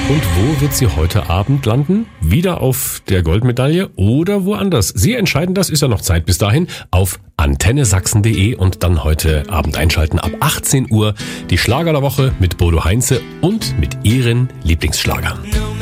Und wo wird sie heute Abend landen? Wieder auf der Goldmedaille oder woanders? Sie entscheiden das, ist ja noch Zeit bis dahin, auf antennesachsen.de und dann heute Abend einschalten ab 18 Uhr die Schlager der Woche mit Bodo Heinze und mit Ihren Lieblingsschlagern.